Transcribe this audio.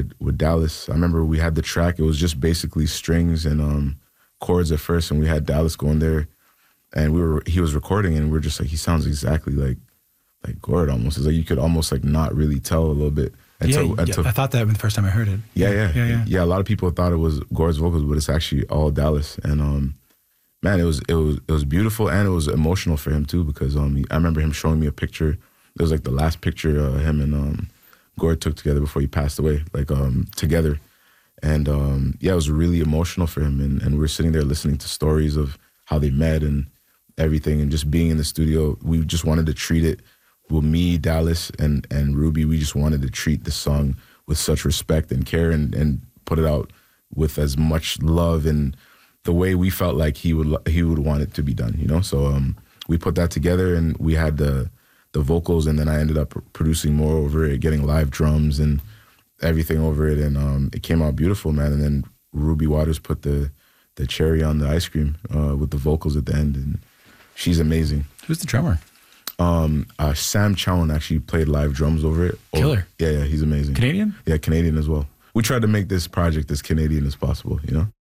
with Dallas. I remember we had the track. It was just basically strings and chords at first, and we had Dallas going there, and he was recording, and we're just like, he sounds exactly like Gord almost. It's like you could almost like not really tell a little bit. Until I thought that the first time I heard it. Yeah. A lot of people thought it was Gord's vocals, but it's actually all Dallas. And man, it was beautiful, and it was emotional for him too, because I remember him showing me a picture. It was like the last picture him and Gord took together before he passed away, like together. And it was really emotional for him. And we were sitting there listening to stories of how they met and everything, and just being in the studio. We just wanted to treat it. Well, me, Dallas, and Ruby, we just wanted to treat the song with such respect and care, and put it out with as much love and the way we felt like he would want it to be done, you know? So we put that together, and we had the vocals, and then I ended up producing more over it, getting live drums and everything over it, and it came out beautiful, man. And then Ruby Waters put the cherry on the ice cream with the vocals at the end, and she's amazing. Who's the drummer? Sam Chowan actually played live drums over it. Killer. Yeah, he's amazing. Canadian? Yeah, Canadian as well. We tried to make this project as Canadian as possible, you know?